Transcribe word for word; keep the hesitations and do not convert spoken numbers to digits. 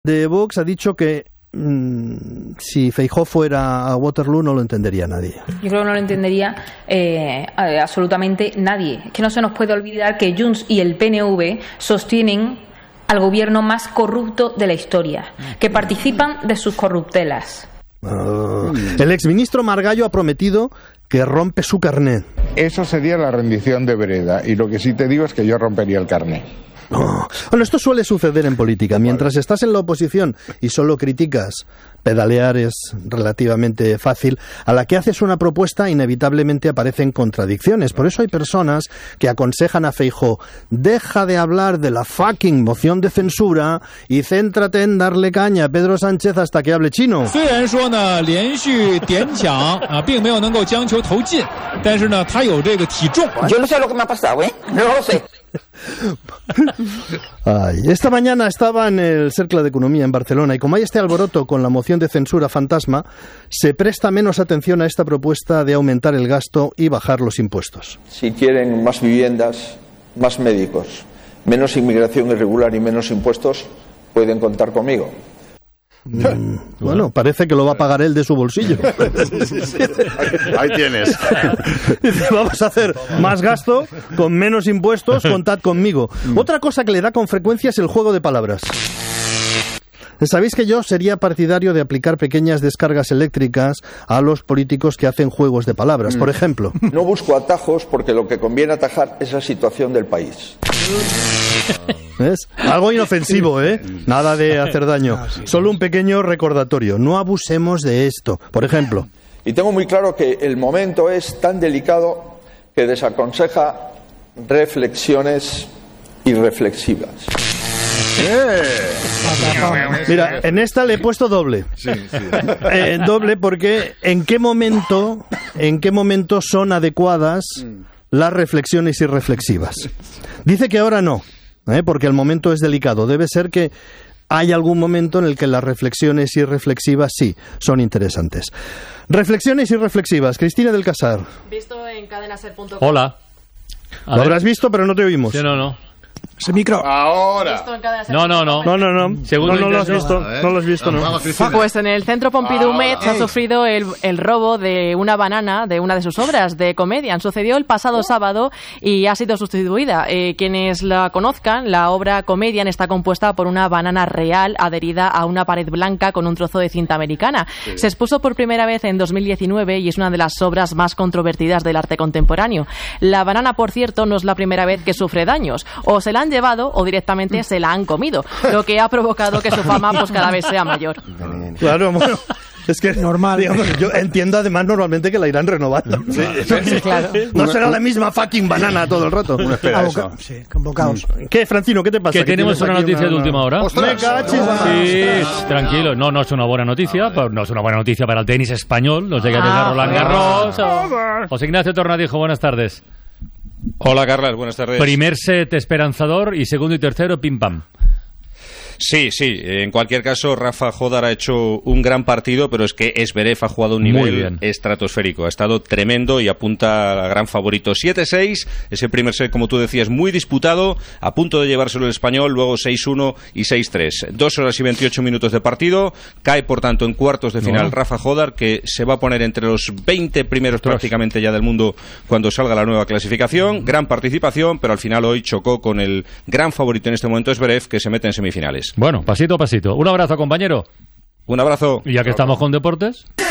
de Vox ha dicho que mmm, si Feijóo fuera a Waterloo no lo entendería nadie. Yo creo que no lo entendería eh, absolutamente nadie. Es que no se nos puede olvidar que Junts y el P N V sostienen al gobierno más corrupto de la historia, que participan de sus corruptelas. Uh, el exministro Margallo ha prometido que rompe su carné. Eso sería la rendición de vereda, y lo que sí te digo es que yo rompería el carné. Oh. Bueno, esto suele suceder en política. Mientras estás en la oposición y solo criticas, pedalear es relativamente fácil. A la que haces una propuesta, inevitablemente aparecen contradicciones. Por eso hay personas que aconsejan a Feijóo: deja de hablar de la fucking moción de censura y céntrate en darle caña a Pedro Sánchez hasta que hable chino. Yo no sé lo que me ha pasado, ¿eh? No lo sé. Ay, esta mañana estaba en el Cercle de Economía en Barcelona y como hay este alboroto con la moción de censura fantasma, se presta menos atención a esta propuesta de aumentar el gasto y bajar los impuestos. Si quieren más viviendas, más médicos, menos inmigración irregular y menos impuestos, pueden contar conmigo. Mm, bueno, parece que lo va a pagar él de su bolsillo. Ahí tienes. Dice, vamos a hacer más gasto con menos impuestos, contad conmigo. Otra cosa que le da con frecuencia es el juego de palabras. Sabéis que yo sería partidario de aplicar pequeñas descargas eléctricas a los políticos que hacen juegos de palabras. Por ejemplo, no busco atajos porque lo que conviene atajar es la situación del país. ¿Ves? Algo inofensivo, ¿eh? Nada de hacer daño. Solo un pequeño recordatorio. No abusemos de esto. Por ejemplo. Y tengo muy claro que el momento es tan delicado que desaconseja reflexiones irreflexivas. Mira, en esta le he puesto doble. Sí, sí. Eh, doble porque ¿en qué momento, en qué momento son adecuadas las reflexiones irreflexivas? Dice que ahora no, ¿eh? Porque el momento es delicado. Debe ser que hay algún momento en el que las reflexiones irreflexivas sí son interesantes. Reflexiones irreflexivas. Cristina del Casar. Visto en cadena ser punto com. Hola. A Lo ver. Habrás visto, pero no te oímos. Sí, no, no. Ese micro. Ahora. No, no, no. No, no, no. Segundo no, no lo has visto. Ver, no lo has visto, no. Pues en el Centro Pompidou Metz ha sufrido el, el robo de una banana de una de sus obras de comedia. Sucedió el pasado sábado y ha sido sustituida. Eh, quienes la conozcan, la obra Comedian está compuesta por una banana real adherida a una pared blanca con un trozo de cinta americana. Sí. Se expuso por primera vez en dos mil diecinueve y es una de las obras más controvertidas del arte contemporáneo. La banana, por cierto, no es la primera vez que sufre daños. O se la han llevado o directamente se la han comido, lo que ha provocado que su fama pues cada vez sea mayor. Claro, bueno, es que normal. Digamos, yo entiendo además normalmente que la irán renovando. Sí, sí, sí, claro. No será la misma fucking banana todo el rato. Uno espera eso. Sí, convocados. ¿Qué, Francino? ¿Qué te pasa? Que tenemos una noticia una... de última hora. Me cachis. Sí, tranquilo. No, no es una buena noticia, pero no es una buena noticia para el tenis español. Los llega desde Roland Garros. José Ignacio Tornadijo, buenas tardes. Hola, Carlas, buenas tardes. Primer set esperanzador y segundo y tercero pim pam. Sí, sí. En cualquier caso, Rafa Jódar ha hecho un gran partido, pero es que Zverev ha jugado a un nivel estratosférico. Ha estado tremendo y apunta al gran favorito. siete seis, ese primer set, como tú decías, muy disputado, a punto de llevárselo el español, luego seis uno y seis tres. Dos horas y veintiocho minutos de partido. Cae, por tanto, en cuartos de final no. Rafa Jódar, que se va a poner entre los veinte primeros Ostras. prácticamente ya del mundo cuando salga la nueva clasificación. Gran participación, pero al final hoy chocó con el gran favorito en este momento, Zverev, que se mete en semifinales. Bueno, pasito a pasito. Un abrazo, compañero. Un abrazo. Y ya que estamos con deportes...